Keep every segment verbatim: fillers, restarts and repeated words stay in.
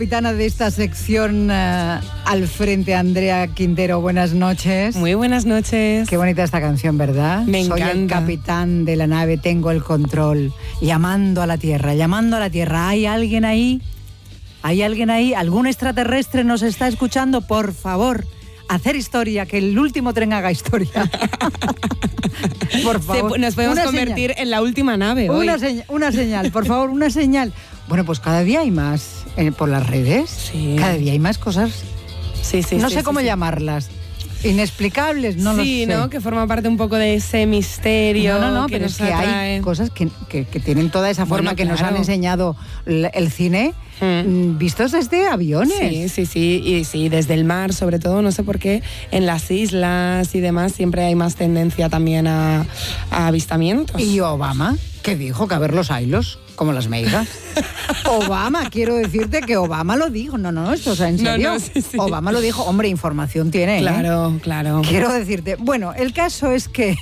Capitana de esta sección uh, al frente, Andrea Quintero, buenas noches. Muy buenas noches. Qué bonita esta canción, ¿verdad? Me Soy encanta. el capitán de la nave, tengo el control, llamando a la Tierra, llamando a la Tierra. ¿Hay alguien ahí? ¿Hay alguien ahí? ¿Algún extraterrestre nos está escuchando? Por favor, hacer historia, que el último tren haga historia. Por favor. Se, nos podemos una convertir señal. en la última nave hoy. Una, señal, una señal, por favor, una señal. Bueno, pues cada día hay más eh, por las redes. Sí. Cada día hay más cosas. Sí, sí, no sí, sé sí, cómo sí. llamarlas. Inexplicables, no lo sé. Sí, ¿no? Que forma parte un poco de ese misterio. No, no, no, que pero nos es que atrae. hay cosas que, que, que tienen toda esa forma Bueno, que nos claro. han enseñado el, el cine, Mm. vistos desde aviones. Sí, sí, sí, y sí, desde el mar sobre todo, no sé por qué, en las islas y demás siempre hay más tendencia también a, a avistamientos. Y Obama, que dijo que a ver los ailos, como las meigas. Obama, quiero decirte que Obama lo dijo. No, no, esto, o sea, en No, serio. no, sí, sí. Obama lo dijo. Hombre, información tiene, ¿eh? Claro, claro. Quiero decirte, bueno, el caso es que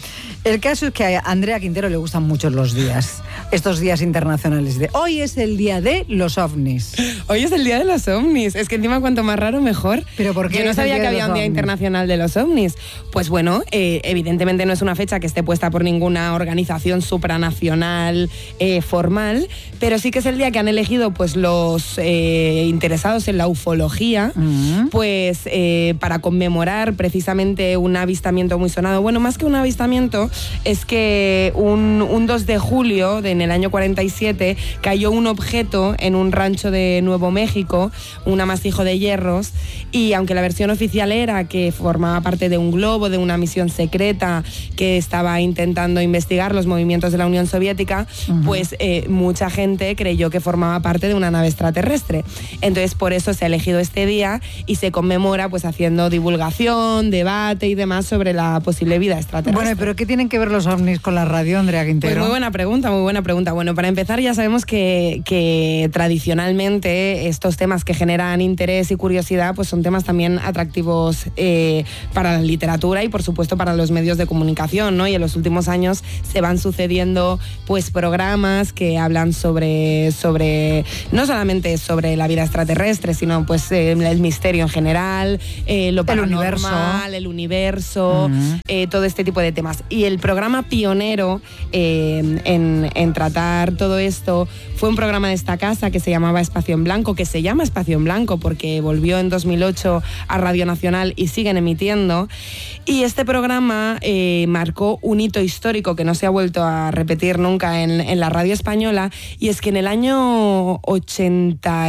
el caso es que a Andrea Quintero le gustan mucho los días, estos días internacionales. De hoy es el día de los ovnis. Hoy es el día de los ovnis. Es que encima cuanto más raro mejor. ¿Pero por qué Yo no es el sabía día que de había los un día ovnis? internacional de los ovnis. Pues bueno, eh, evidentemente no es una fecha que esté puesta por ninguna organización supranacional eh, formal, pero sí que es el día que han elegido pues los eh, interesados en la ufología, Mm. pues eh, para conmemorar precisamente un avistamiento muy sonado. Bueno, más que un avistamiento, es que un, un dos de julio de, en el año cuarenta y siete cayó un objeto en un rancho de Nuevo México, un amasijo de hierros, y aunque la versión oficial era que formaba parte de un globo, de una misión secreta que estaba intentando investigar los movimientos de la Unión Soviética, uh-huh. pues eh, mucha gente creyó que formaba parte de una nave extraterrestre. Entonces por eso se ha elegido este día y se conmemora pues haciendo divulgación, debate y demás sobre la posible vida extraterrestre. Bueno, pero ¿qué tienen que ver los ovnis con la radio, Andrea Quintero? Pues muy buena pregunta, muy buena pregunta. Bueno, para empezar ya sabemos que, que tradicionalmente estos temas que generan interés y curiosidad pues son temas también atractivos eh, para la literatura y por supuesto para los medios de comunicación, ¿no? Y en los últimos años se van sucediendo pues programas que hablan sobre, sobre no solamente sobre la vida extraterrestre, sino pues eh, el misterio en general, eh, lo paranormal, el universo, el universo uh-huh. eh, todo este tipo de temas. Y el programa pionero eh, en, en tratar todo esto fue un programa de esta casa que se llamaba Espacio en Blanco, que se llama Espacio en Blanco porque volvió en dos mil ocho a Radio Nacional y siguen emitiendo. Y este programa eh, marcó un hito histórico que no se ha vuelto a repetir nunca en, en la radio española, y es que en el año ochenta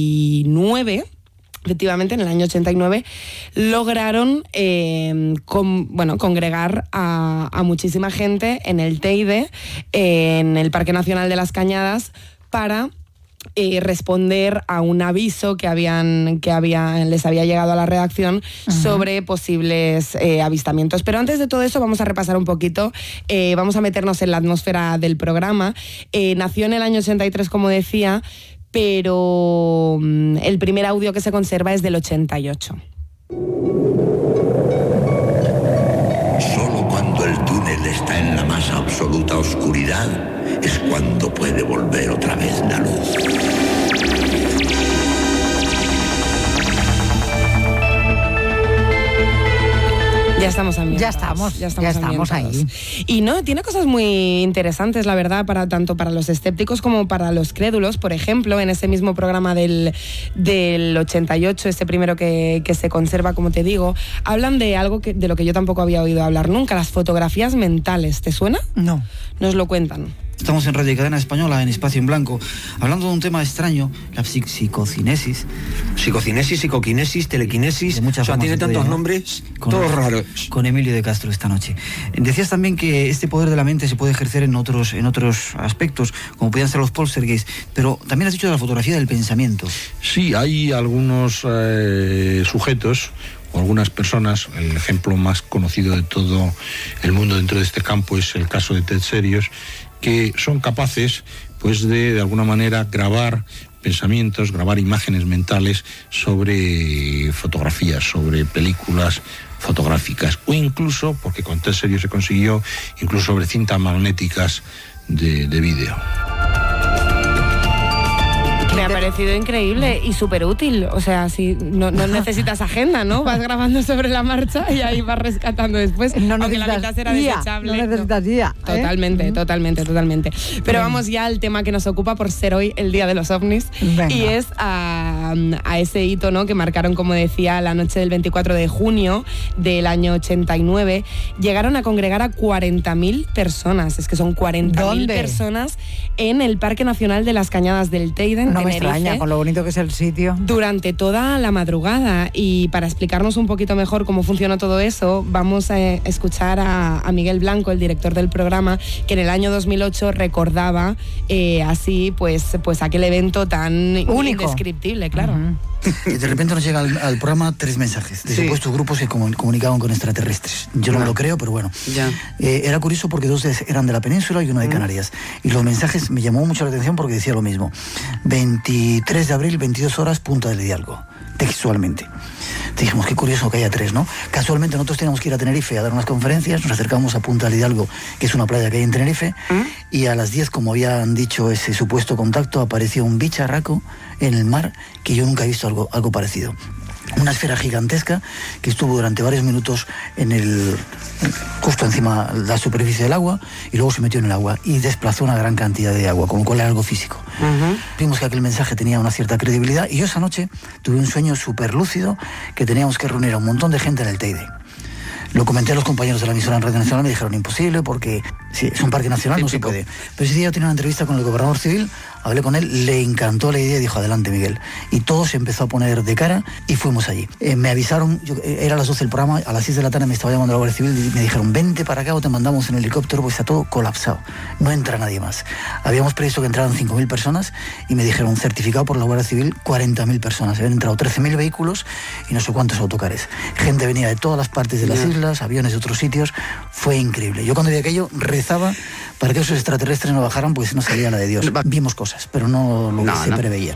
y nueve, efectivamente, en el año ochenta y nueve, lograron eh, con, bueno, congregar a, a muchísima gente en el Teide, en el Parque Nacional de las Cañadas, para Eh, responder a un aviso que habían que había, les había llegado a la redacción uh-huh. sobre posibles eh, avistamientos. Pero antes de todo eso vamos a repasar un poquito, eh, vamos a meternos en la atmósfera del programa. Eh, nació en el año ochenta y tres, como decía, pero um, el primer audio que se conserva es del ochenta y ocho. Solo cuando el túnel está en la más absoluta oscuridad es cuando puede volver otra vez la luz. Ya estamos ambientados. Ya estamos, ya estamos, ya estamos ahí. Y no, tiene cosas muy interesantes, la verdad, para tanto para los escépticos como para los crédulos. Por ejemplo, en ese mismo programa del, del ochenta y ocho, ese primero que, que se conserva, como te digo, hablan de algo que, de lo que yo tampoco había oído hablar nunca, las fotografías mentales. ¿Te suena? No. Nos lo cuentan. Estamos en Radio Cadena Española, en Espacio en Blanco, hablando de un tema extraño, la psic- psicocinesis. Psicocinesis, psicoquinesis, telequinesis, De muchas o sea, formas tiene se puede tantos llamar. nombres, Con- todos raros. Con Emilio de Castro esta noche. Decías también que este poder de la mente se puede ejercer en otros, en otros aspectos, como podían ser los poltergeist, pero también has dicho de la fotografía del pensamiento. Sí, hay algunos eh, sujetos o algunas personas, el ejemplo más conocido de todo el mundo dentro de este campo es el caso de Ted Serios, que son capaces pues de de alguna manera grabar pensamientos, grabar imágenes mentales sobre fotografías, sobre películas fotográficas, o incluso, porque con Ted Serios se consiguió, incluso sobre cintas magnéticas de, de vídeo. Me ha parecido increíble y súper útil. O sea, si no, no necesitas agenda, ¿no? Vas grabando sobre la marcha y ahí vas rescatando después. No aunque la mitad será guía, desechable. No necesitas guía. ¿eh? Totalmente, totalmente, totalmente. Pero Bien. vamos ya al tema que nos ocupa por ser hoy el Día de los OVNIs. Venga. Y es a, a ese hito, ¿no? Que marcaron, como decía, la noche del veinticuatro de junio del año ochenta y nueve. Llegaron a congregar a cuarenta mil personas. Es que son cuarenta mil personas en el Parque Nacional de las Cañadas del Teide, en No me Tenerife, extraña, con lo bonito que es el sitio. durante toda la madrugada. Y para explicarnos un poquito mejor cómo funcionó todo eso, vamos a escuchar a, a Miguel Blanco, el director del programa, que en el año dos mil ocho recordaba eh, así pues, pues aquel evento tan único, indescriptible, claro. Uh-huh. Y de repente nos llega al, al programa tres mensajes de Sí. supuestos grupos que comun- comunicaban con extraterrestres. Yo no Ya. me lo creo, pero bueno. Ya. Eh, era curioso porque dos de- eran de la península y uno de Canarias. Y los mensajes me llamó mucho la atención porque decía lo mismo. veintitrés de abril, veintidós horas, Punta del Hidalgo. Textualmente. Dijimos, qué curioso que haya tres, ¿no? Casualmente nosotros teníamos que ir a Tenerife a dar unas conferencias, nos acercamos a Punta del Hidalgo, que es una playa que hay en Tenerife, y a las diez, como habían dicho ese supuesto contacto, apareció un bicharraco en el mar que yo nunca he visto algo, algo parecido. Una esfera gigantesca que estuvo durante varios minutos en el justo encima de la superficie del agua y luego se metió en el agua y desplazó una gran cantidad de agua, con lo cual era algo físico. Uh-huh. Vimos que aquel mensaje tenía una cierta credibilidad y yo esa noche tuve un sueño súper lúcido que teníamos que reunir a un montón de gente en el Teide. Lo comenté a los compañeros de la emisora en Radio Nacional, me dijeron imposible porque sí, es un parque nacional, Típico. No se puede. Pero ese día yo tenía una entrevista con el gobernador civil, hablé con él, le encantó la idea y dijo, adelante Miguel. Y todo se empezó a poner de cara y fuimos allí. Eh, me avisaron, yo, eh, era a las doce del programa, a las seis de la tarde me estaba llamando la Guardia Civil y me dijeron, vente para acá o te mandamos en helicóptero, pues está todo colapsado, no entra nadie más. Habíamos previsto que entraran cinco mil personas y me dijeron, certificado por la Guardia Civil, cuarenta mil personas. Habían entrado trece mil vehículos y no sé cuántos autocares. Gente venía de todas las partes de las yeah. islas, aviones de otros sitios, fue increíble. Yo cuando vi aquello rezaba para que esos extraterrestres no bajaran, pues no salía la de Dios. Vimos cosas, pero no lo que no, se no. preveía.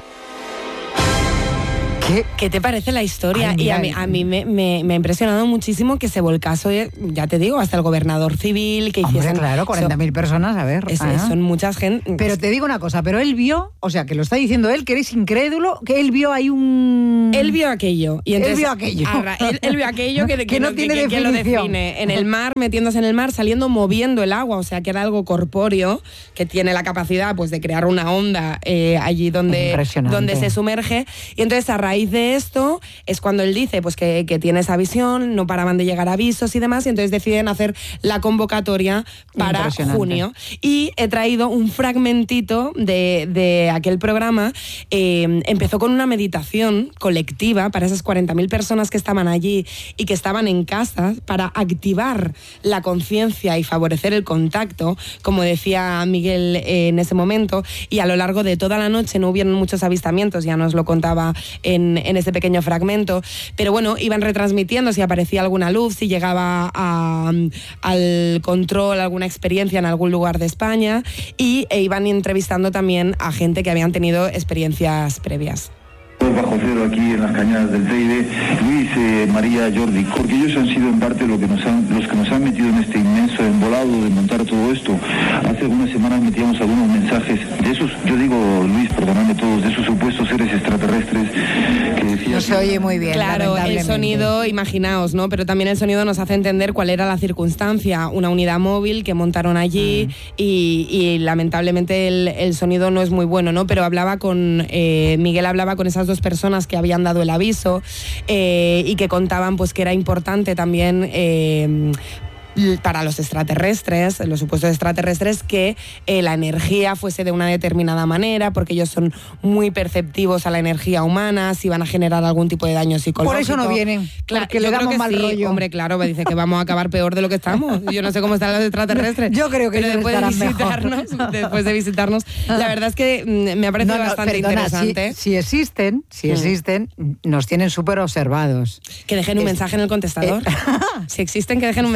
¿Qué? ¿Qué te parece la historia? Ay, mira, y a mí, a mí me, me, me ha impresionado muchísimo que se volcase, ya te digo, hasta el gobernador civil, que Hombre, hiciesen... claro, cuarenta mil personas, a ver. Es, son muchas gente. Pero te digo una cosa, pero él vio, o sea, que lo está diciendo él, que eres incrédulo, que él vio ahí un... Él vio aquello. Y entonces, él vio aquello. Arra, él, él vio aquello que, que, que no que, tiene que, que, definición. Que lo define. En el mar, metiéndose en el mar, saliendo, moviendo el agua, o sea, que era algo corpóreo, que tiene la capacidad, pues, de crear una onda eh, allí donde, donde se sumerge. Y entonces, a raíz de esto, es cuando él dice pues que, que tiene esa visión, no paraban de llegar avisos y demás, y entonces deciden hacer la convocatoria para junio. Y he traído un fragmentito de, de aquel programa. Eh, empezó con una meditación colectiva para esas cuarenta mil personas que estaban allí y que estaban en casa para activar la conciencia y favorecer el contacto, como decía Miguel eh, en ese momento, y a lo largo de toda la noche no hubieron muchos avistamientos, ya nos lo contaba en, en ese pequeño fragmento, pero bueno, iban retransmitiendo si aparecía alguna luz, si llegaba a, al control alguna experiencia en algún lugar de España, y e iban entrevistando también a gente que habían tenido experiencias previas. Bajo cero aquí en las Cañadas del Teide, Luis, eh, María, Jordi, porque ellos han sido en parte lo que nos han, los que nos han metido en este inmenso embolado de montar todo esto. Hace algunas semanas metíamos algunos mensajes de esos, yo digo, Luis, perdonadme todos, de esos supuestos seres extraterrestres que decían... No se oye muy bien. Claro, el sonido, imaginaos, ¿no? Pero también el sonido nos hace entender cuál era la circunstancia, una unidad móvil que montaron allí, mm. y, y lamentablemente el, el sonido no es muy bueno, ¿no? Pero hablaba con, eh, Miguel hablaba con esas dos personas que habían dado el aviso eh, y que contaban pues que era importante también eh, para los extraterrestres, los supuestos extraterrestres, que eh, la energía fuese de una determinada manera, porque ellos son muy perceptivos a la energía humana, si van a generar algún tipo de daño psicológico. Por eso no vienen, claro, porque le damos mal sí. rollo. Hombre, claro, me dice que vamos a acabar peor de lo que estamos. Yo no sé cómo están los extraterrestres. Yo creo que pero después de visitarnos, mejor. después de visitarnos, la verdad es que me ha parecido no, no, bastante perdona, interesante. Si, si existen, si existen, mm. nos tienen súper observados. Que dejen un es, mensaje en el contestador. Eh. Si existen, que dejen un mensaje en el contestador.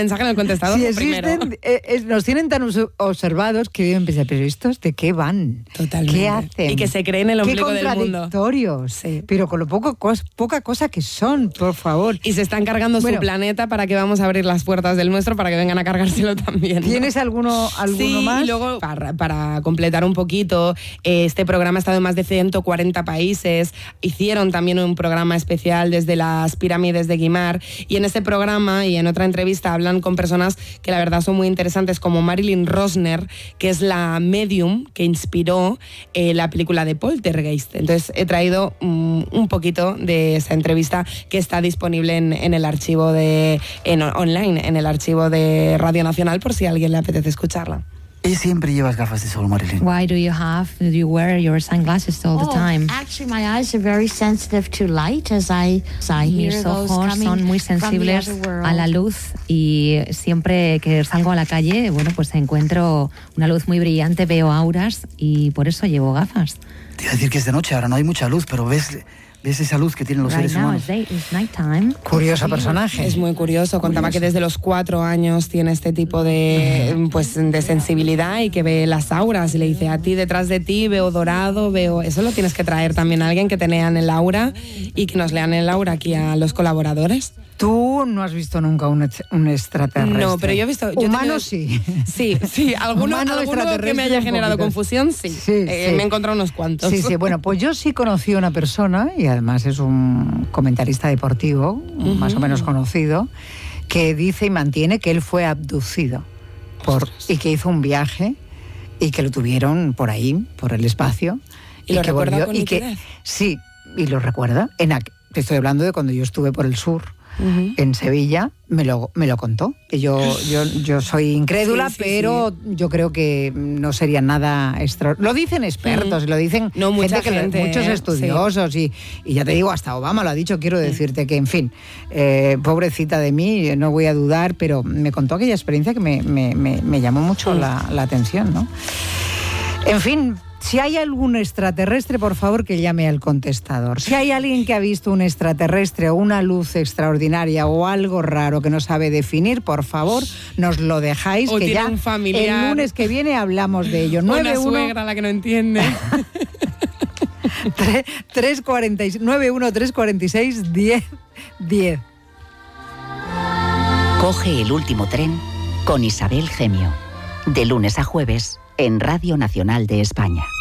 contestado si primero. existen, eh, eh, nos tienen tan us- observados que yo empecé, pero ¿estos de qué van? Totalmente. ¿Qué hacen? Y que se creen el ombligo ¿Qué del mundo. contradictorios? Sí. Pero con lo poco cos- poca cosa que son, por favor. Y se están cargando Bueno. su planeta para que vamos a abrir las puertas del nuestro para que vengan a cargárselo también, ¿no? ¿Tienes alguno, alguno Sí, más? y luego, para, para completar un poquito, eh, este programa ha estado en más de ciento cuarenta países. Hicieron también un programa especial desde las pirámides de Guimar. Y en este programa y en otra entrevista hablan con personas que la verdad son muy interesantes, como Marilyn Rosner, que es la medium que inspiró eh, la película de Poltergeist. Entonces he traído um, un poquito de esa entrevista que está disponible en, en el archivo de en, online, en el archivo de Radio Nacional, por si a alguien le apetece escucharla. ¿Y siempre llevas gafas de sol, Marilyn? Why do you have, do you wear your sunglasses all the Oh, time? actually, my eyes are very sensitive to light as I, as I hear Mis those ojos coming son muy from the sensibles other world. a la luz y siempre que salgo a la calle, bueno, pues encuentro una luz muy brillante, veo auras y por eso llevo gafas. Te iba a decir que es de noche, ahora no hay mucha luz, pero ves, ves esa luz que tienen los Right seres now humanos. it's day, it's nighttime. Curioso personaje. Es muy curioso. Contaba que desde los cuatro años tiene este tipo de, pues, de sensibilidad y que ve las auras. Y le dice, a ti, detrás de ti, veo dorado, veo... Eso lo tienes que traer también a alguien que te lean el aura y que nos lean el aura aquí a los colaboradores. Tú no has visto nunca un, ex- un extraterrestre. No, pero yo he visto... yo he Humano tenido- sí. Sí, sí. Alguno, Humano alguno que extraterrestre me haya un generado poquito. confusión, sí. Sí, Eh, sí. Me he encontrado unos cuantos. Sí, sí, bueno, pues yo sí conocí a una persona, y además es un comentarista deportivo, más o menos conocido, que dice y mantiene que él fue abducido por, y que hizo un viaje y que lo tuvieron por ahí, por el espacio. ¿Y lo que recuerda con y que nitidez? sí, y lo recuerda. En aqu- te estoy hablando de cuando yo estuve por el sur. Ujú. En Sevilla, me lo, me lo contó. Y Yo, yo, yo soy incrédula, Sí, sí, pero yo creo que no sería nada extra. Lo dicen expertos, lo dicen No, mucha que lo- gente, muchos ¿eh? estudiosos. Y, y ya te digo, hasta Obama lo ha dicho. Quiero decirte que, en fin, eh, pobrecita de mí, no voy a dudar, pero me contó aquella experiencia que me, me, me, me llamó mucho la, la atención, ¿no? En fin. Si hay algún extraterrestre, por favor, que llame al contestador. Si hay alguien que ha visto un extraterrestre o una luz extraordinaria o algo raro que no sabe definir, por favor, nos lo dejáis, O que tiene ya un familiar. el lunes que viene hablamos de ello. Una nueve uno suegra la que no entiende. tres cuarenta y seis nueve uno tres cuarenta y seis diez diez. Coge el último tren con Isabel Gemio. De lunes a jueves en Radio Nacional de España.